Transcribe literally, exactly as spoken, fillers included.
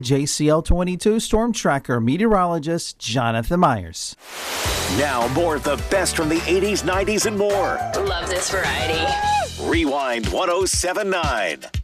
J C L twenty-two Storm Tracker meteorologist Jonathan Myers. Now more of the best from the eighties, nineties, and more. Love this variety. Rewind one oh seven point nine.